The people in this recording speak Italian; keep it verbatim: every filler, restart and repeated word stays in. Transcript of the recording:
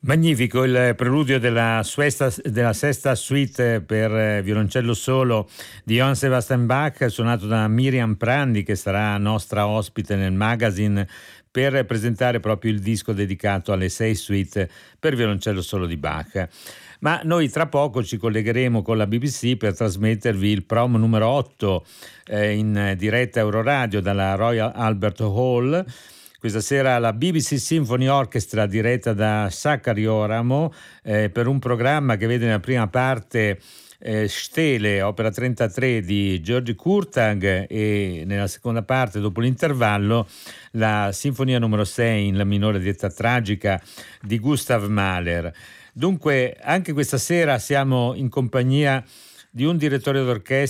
Magnifico il preludio della, suesta, della sesta suite per violoncello solo di Johann Sebastian Bach, suonato da Miriam Prandi, che sarà nostra ospite nel magazine per presentare proprio il disco dedicato alle sei suite per violoncello solo di Bach. Ma noi tra poco ci collegheremo con la B B C per trasmettervi il prom numero otto eh, in diretta Euroradio dalla Royal Albert Hall. Questa sera la B B C Symphony Orchestra, diretta da Sakari Oramo, eh, per un programma che vede nella prima parte eh, Stele, opera trentatré di György Kurtág, e nella seconda parte, dopo l'intervallo, la Sinfonia numero sei in La minore dietta tragica di Gustav Mahler. Dunque, anche questa sera siamo in compagnia di un direttore d'orchestra